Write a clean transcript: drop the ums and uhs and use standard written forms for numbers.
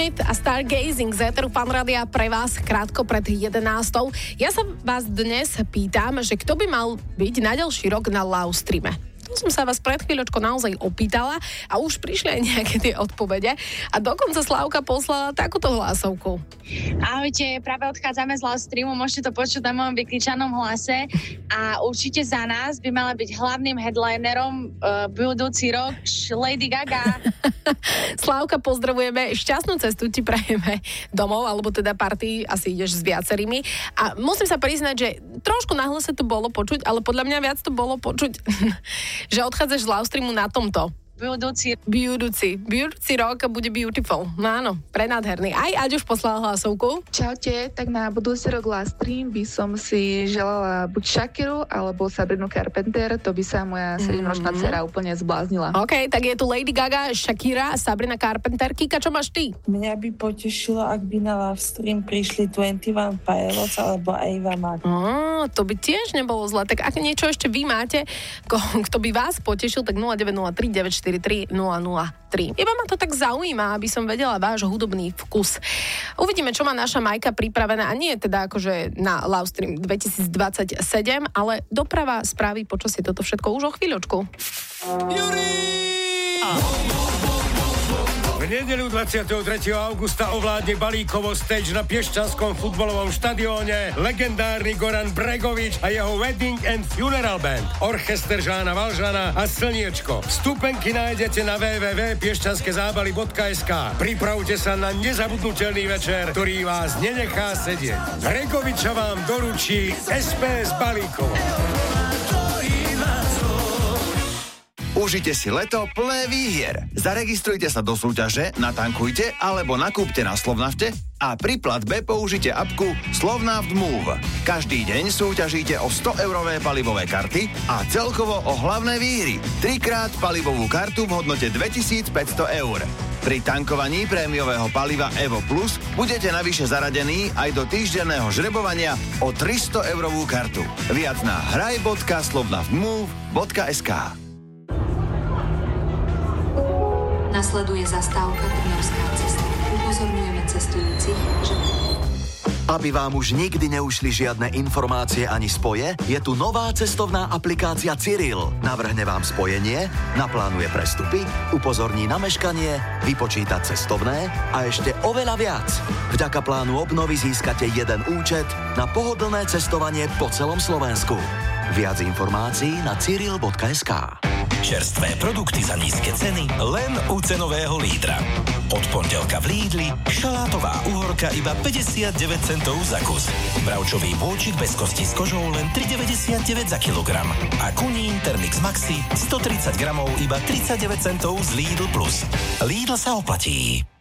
Smith a Stargazing z éteru Fan Rádia pre vás krátko pred 11. Ja sa vás dnes pýtam, že kto by mal byť na ďalší rok na Love Streame. Tu som sa vás pred chvíľočkou naozaj opýtala a už prišli aj nejaké tie odpovede. A dokonca Slávka poslala takúto hlasovku. Ahojte, práve odchádzame z live streamu, môžete to počuť na mojom vykričanom hlase a určite za nás by mala byť hlavným headlinerom budúci rok Lady Gaga. Slávka, pozdravujeme, šťastnú cestu ti prajeme domov, alebo teda party asi ideš s viacerými. A musím sa priznať, že trošku na hlase to bolo počuť, ale podľa mňa viac to bolo počuť, že odchádzaš z live streamu na tomto. Budúci rok bude beautiful. No áno, prenádherný. Aj Aďuš poslal hlasovku. Čaute, tak na budúci rok live stream by som si želala buď Shakiru alebo Sabrinu Carpenter, to by sa moja 7-ročná dcera úplne zbláznila. OK, tak je tu Lady Gaga, Shakira, Sabrina Carpenter. Kika, čo máš ty? Mňa by potešilo, ak by na live stream prišli 21 Pilots alebo Ava Max. To by tiež nebolo zle. Tak ak niečo ešte vy máte, kto by vás potešil, tak 0903 943 003. Iba ma to tak zaujíma, aby som vedela váš hudobný vkus. Uvidíme, čo má naša Majka pripravená. A nie je teda akože na Love Stream 2027, ale doprava, správy, počasie, toto všetko už o chvíľočku. V nedeľu 23. augusta ovládne balíkovo stage na Piešťanskom futbalovom štadióne legendárny Goran Bregovič a jeho Wedding and Funeral Band, orchester Žána Valžana a Slniečko. Vstupenky nájdete na www.piešťanskezábali.sk. Pripravte sa na nezabudnutelný večer, ktorý vás nenechá sedieť. Bregoviča vám doručí SPS Balíkovo. Užite si leto plné výhier. Zaregistrujte sa do súťaže, natankujte alebo nakúpte na Slovnafte a pri platbe použite apku Slovnaft Move. Každý deň súťažíte o 100-eurové palivové karty a celkovo o hlavné výhry. 3-krát palivovú kartu v hodnote 2500 eur. Pri tankovaní prémiového paliva Evo Plus budete navyše zaradení aj do týždenného žrebovania o 300-eurovú kartu. Viac na hraj.slovnaftmove.sk. Nasleduje zastávka Trnavská cesta. Upozorňujeme cestujúcich, že... Aby vám už nikdy neušli žiadne informácie ani spoje, je tu nová cestovná aplikácia Cyril. Navrhne vám spojenie, naplánuje prestupy, upozorní na meškanie, vypočíta cestovné a ešte oveľa viac. Vďaka plánu obnovy získate jeden účet na pohodlné cestovanie po celom Slovensku. Viac informácií na cyril.sk. Čerstvé produkty za nízke ceny len u cenového lídra. Od pondelka v Lidli šalátová uhorka iba 59 centov za kus. Bravčový bôčik bez kosti s kožou len 3,99 za kilogram. A kunín Termix Maxi 130 gramov iba 39 centov z Lidl Plus. Lidl sa oplatí.